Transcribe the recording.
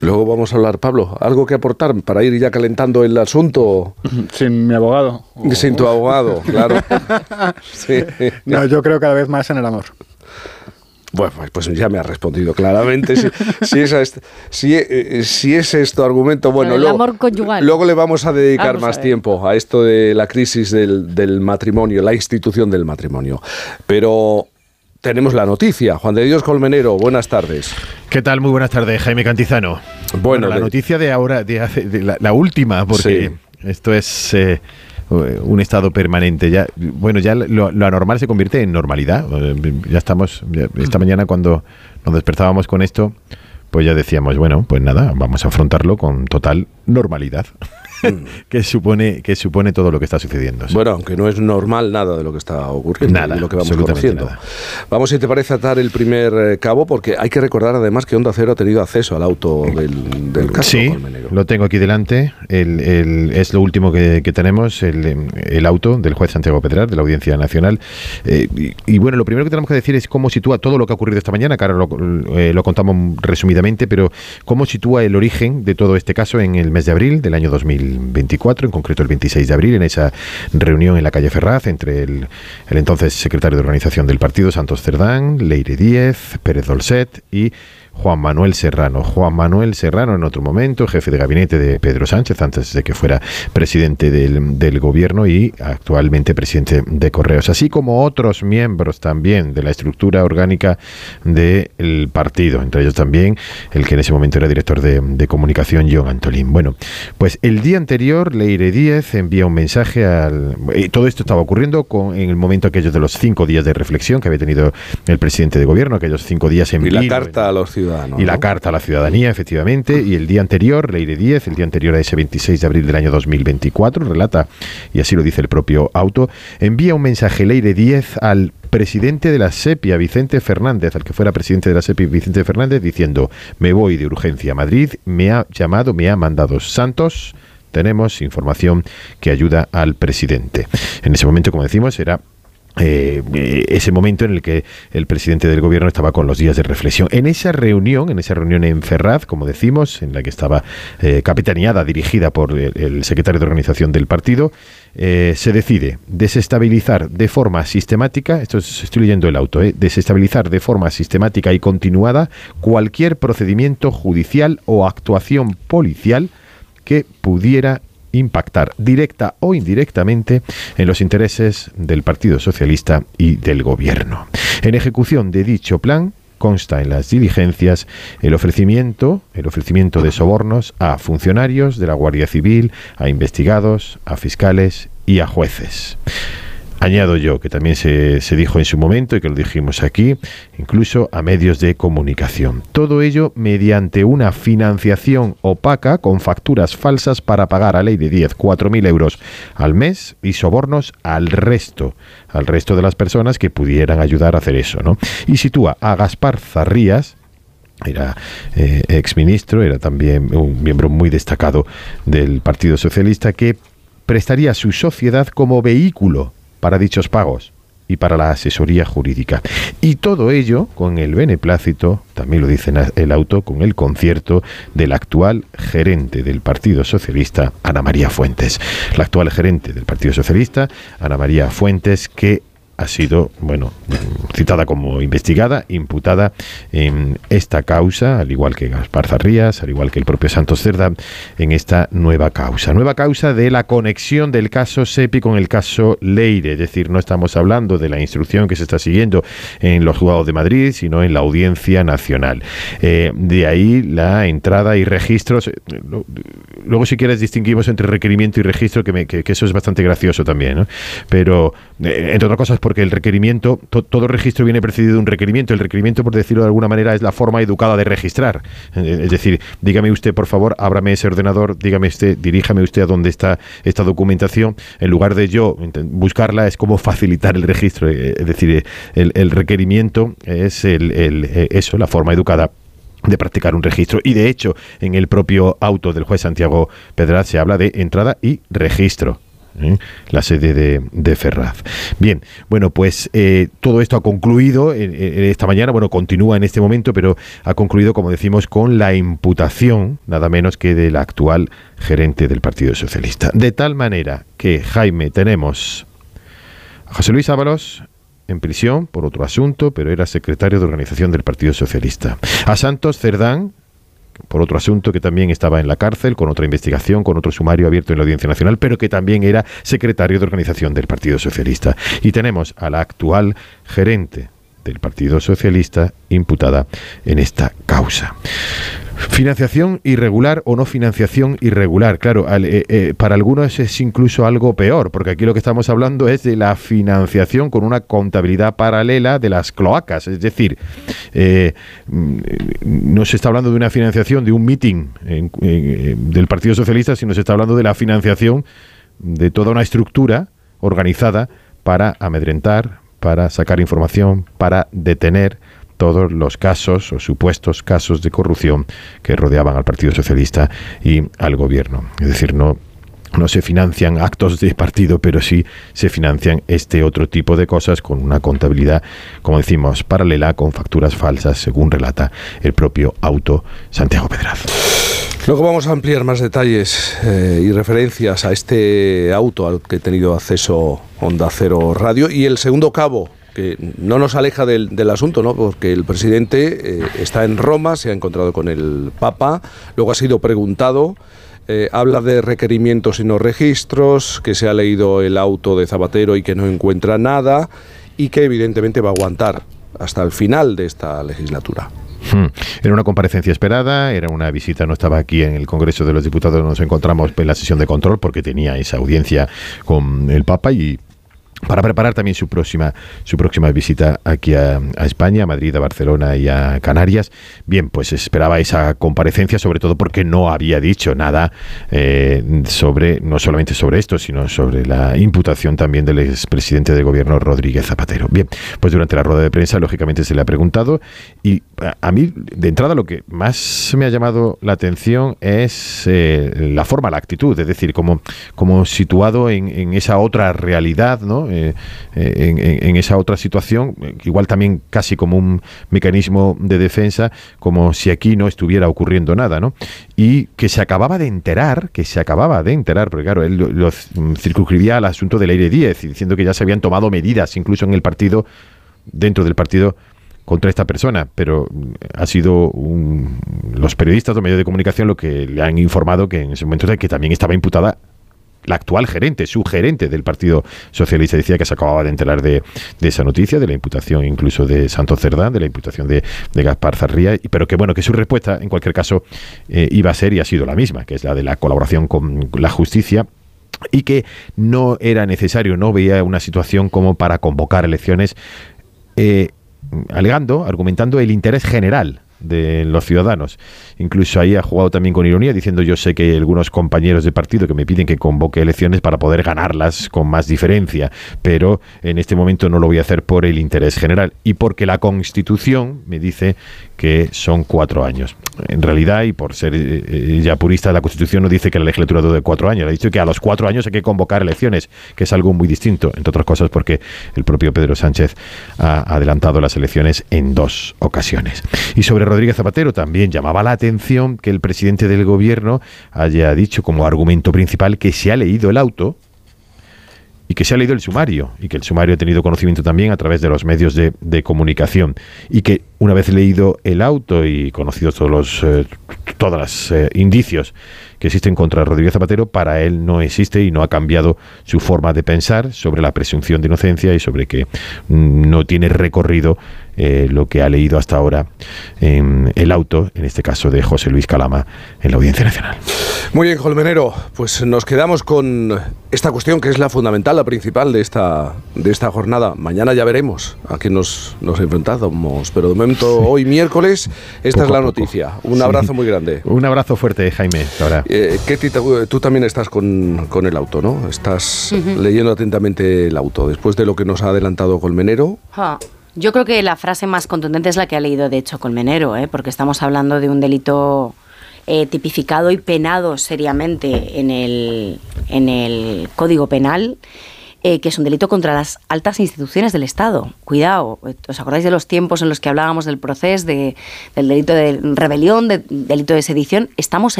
Luego vamos a hablar, Pablo, ¿algo que aportar para ir ya calentando el asunto? Sin mi abogado. Sin tu abogado, claro. Sí. No, yo creo cada vez más en el amor. Bueno, pues ya me has respondido claramente. Si ese es tu argumento, bueno, el amor conyugal. Luego le vamos a dedicar más tiempo a esto de la crisis del matrimonio, la institución del matrimonio. Pero tenemos la noticia. Juan de Dios Colmenero, buenas tardes. ¿Qué tal? Muy buenas tardes, Jaime Cantizano. Bueno, la noticia de ahora, la última, porque esto es un estado permanente. Ya lo anormal se convierte en normalidad. Ya estamos, esta mañana cuando nos despertábamos con esto, pues ya decíamos, bueno, pues nada, vamos a afrontarlo con total normalidad. que supone todo lo que está sucediendo. Bueno, aunque no es normal nada de lo que está ocurriendo, nada, y lo que vamos conociendo. Nada. Vamos, si te parece, a atar el primer cabo, porque hay que recordar además que Onda Cero ha tenido acceso al auto del caso. Sí, Colmenero. Lo tengo aquí delante. Es lo último que tenemos, el auto del juez Santiago Pedraz, de la Audiencia Nacional. Y bueno, lo primero que tenemos que decir es cómo sitúa todo lo que ha ocurrido esta mañana, que ahora lo contamos resumidamente, pero cómo sitúa el origen de todo este caso en el mes de abril del año 2024, en concreto el 26 de abril, en esa reunión en la calle Ferraz entre el entonces secretario de organización del partido, Santos Cerdán, Leire Díez, Pérez Dolcet y Juan Manuel Serrano. Juan Manuel Serrano, en otro momento, jefe de gabinete de Pedro Sánchez, antes de que fuera presidente del gobierno y actualmente presidente de Correos, así como otros miembros también de la estructura orgánica del partido, entre ellos también el que en ese momento era director de comunicación, John Antolín. Bueno, pues el día anterior, Leire Díez envía un mensaje todo esto estaba ocurriendo en el momento aquellos de los 5 días de reflexión que había tenido el presidente de gobierno, aquellos 5 días en vilo. Y la carta a los ciudadanos. Y la carta a la ciudadanía, efectivamente, y el día anterior, Leire Díez, el día anterior a ese 26 de abril del año 2024, relata, y así lo dice el propio auto, envía un mensaje Leire Díez al presidente de la SEPI, a Vicente Fernández, al que fuera presidente de la SEPI, Vicente Fernández, diciendo: me voy de urgencia a Madrid, me ha mandado Santos, tenemos información que ayuda al presidente. En ese momento, como decimos, era ese momento en el que el presidente del gobierno estaba con los días de reflexión. En esa reunión en Ferraz, como decimos, en la que estaba capitaneada, dirigida por el secretario de organización del partido, se decide desestabilizar de forma sistemática, estoy leyendo el auto, desestabilizar de forma sistemática y continuada cualquier procedimiento judicial o actuación policial que pudiera impactar directa o indirectamente en los intereses del Partido Socialista y del Gobierno. En ejecución de dicho plan, consta en las diligencias el ofrecimiento de sobornos a funcionarios de la Guardia Civil, a investigados, a fiscales y a jueces. Añado yo, que también se dijo en su momento y que lo dijimos aquí, incluso a medios de comunicación. Todo ello mediante una financiación opaca con facturas falsas para pagar a Leire Díez 4.000 euros al mes y sobornos al resto de las personas que pudieran ayudar a hacer eso, ¿no? Y sitúa a Gaspar Zarrías, era exministro, era también un miembro muy destacado del Partido Socialista, que prestaría su sociedad como vehículo para dichos pagos y para la asesoría jurídica. Y todo ello con el beneplácito, también lo dice en el auto, con el concierto del actual gerente del Partido Socialista, Ana María Fuentes. La actual gerente del Partido Socialista, Ana María Fuentes, que ha sido, citada como investigada, imputada en esta causa, al igual que Gaspar Zarrías, al igual que el propio Santos Cerdán, en esta nueva causa de la conexión del caso SEPI con el caso Leire. Es decir, no estamos hablando de la instrucción que se está siguiendo en los juzgados de Madrid, sino en la Audiencia Nacional. De ahí la entrada y registros. Luego, si quieres, distinguimos entre requerimiento y registro, que eso es bastante gracioso también, ¿no? Pero, entre otras cosas, porque el requerimiento, todo registro viene precedido de un requerimiento. El requerimiento, por decirlo de alguna manera, es la forma educada de registrar. Es decir, dígame usted, por favor, ábrame ese ordenador, diríjame usted a dónde está esta documentación. En lugar de yo buscarla, es como facilitar el registro. Es decir, el requerimiento es eso, la forma educada de practicar un registro. Y de hecho, en el propio auto del juez Santiago Pedraz se habla de entrada y registro. la sede de Ferraz. Bien, bueno, pues todo esto ha concluido esta mañana, bueno, continúa en este momento, pero ha concluido, como decimos, con la imputación, nada menos que del actual gerente del Partido Socialista. De tal manera que, Jaime, tenemos a José Luis Ábalos en prisión por otro asunto, pero era secretario de organización del Partido Socialista. A Santos Cerdán, por otro asunto, que también estaba en la cárcel, con otra investigación, con otro sumario abierto en la Audiencia Nacional, pero que también era secretario de organización del Partido Socialista. Y tenemos a la actual gerente del Partido Socialista imputada en esta causa. Financiación irregular o no financiación irregular. Claro, para algunos es incluso algo peor, porque aquí lo que estamos hablando es de la financiación con una contabilidad paralela de las cloacas. Es decir, no se está hablando de una financiación de un meeting del Partido Socialista, sino se está hablando de la financiación de toda una estructura organizada para amedrentar, para sacar información, para detener todos los casos o supuestos casos de corrupción que rodeaban al Partido Socialista y al gobierno. Es decir, no se financian actos de partido, pero sí se financian este otro tipo de cosas con una contabilidad, como decimos, paralela, con facturas falsas, según relata el propio auto Santiago Pedraz. Luego vamos a ampliar más detalles y referencias a este auto al que he tenido acceso Onda Cero Radio. Y el segundo cabo, que no nos aleja del asunto, ¿no? Porque el presidente está en Roma, se ha encontrado con el Papa, luego ha sido preguntado, habla de requerimientos y no registros, que se ha leído el auto de Zapatero y que no encuentra nada, y que evidentemente va a aguantar hasta el final de esta legislatura. Era una comparecencia esperada, era una visita, no estaba aquí en el Congreso de los Diputados, nos encontramos en la sesión de control porque tenía esa audiencia con el Papa y para preparar también su próxima visita aquí a España, a Madrid, a Barcelona y a Canarias. Bien, pues esperaba esa comparecencia, sobre todo porque no había dicho nada no solamente sobre esto, sino sobre la imputación también del expresidente de gobierno Rodríguez Zapatero. Bien, pues durante la rueda de prensa, lógicamente, se le ha preguntado, y a mí, de entrada, lo que más me ha llamado la atención es la forma, la actitud, es decir, como situado en esa otra realidad, ¿no? En esa otra situación, igual también casi como un mecanismo de defensa, como si aquí no estuviera ocurriendo nada, ¿no? Y que se acababa de enterar, porque claro, él lo circunscribía al asunto del Aire 10, diciendo que ya se habían tomado medidas, incluso en el partido, dentro del partido, contra esta persona, pero ha sido los periodistas o medios de comunicación lo que le han informado que en ese momento que también estaba imputada la actual gerente, su gerente del Partido Socialista. Decía que se acababa de enterar de esa noticia, de la imputación incluso de Santos Cerdán, de la imputación de Gaspar Zarría, pero que bueno, que su respuesta en cualquier caso iba a ser y ha sido la misma, que es la de la colaboración con la justicia, y que no era necesario, no veía una situación como para convocar elecciones, argumentando el interés general de los ciudadanos. Incluso ahí ha jugado también con ironía, diciendo: yo sé que hay algunos compañeros de partido que me piden que convoque elecciones para poder ganarlas con más diferencia, pero en este momento no lo voy a hacer por el interés general y porque la Constitución me dice que son 4 años. En realidad, y por ser ya purista, la Constitución no dice que la legislatura dure 4 años, ha dicho que a los 4 años hay que convocar elecciones, que es algo muy distinto, entre otras cosas porque el propio Pedro Sánchez ha adelantado las elecciones en 2 ocasiones. Y sobre Rodríguez Zapatero también llamaba la atención que el presidente del gobierno haya dicho como argumento principal que se ha leído el auto y que se ha leído el sumario, y que el sumario ha tenido conocimiento también a través de los medios de comunicación, y que una vez leído el auto y conocidos todos los indicios que existen contra Rodríguez Zapatero, para él no existe y no ha cambiado su forma de pensar sobre la presunción de inocencia y sobre que no tiene recorrido lo que ha leído hasta ahora en el auto, en este caso de José Luis Calama, en la Audiencia Nacional. Muy bien, Colmenero, pues nos quedamos con esta cuestión que es la fundamental, la principal de esta jornada. Mañana ya veremos a qué nos enfrentamos, pero de momento, hoy miércoles, esta es la noticia. Un abrazo muy grande. Un abrazo fuerte, Jaime. Ahora. Ketty, tú también estás con el auto, ¿no? Estás leyendo atentamente el auto, después de lo que nos ha adelantado Colmenero. Yo creo que la frase más contundente es la que ha leído, de hecho, Colmenero, porque estamos hablando de un delito tipificado y penado seriamente en en el Código Penal, que es un delito contra las altas instituciones del Estado. Cuidado, ¿os acordáis de los tiempos en los que hablábamos del proceso, del delito de rebelión, del delito de sedición? Estamos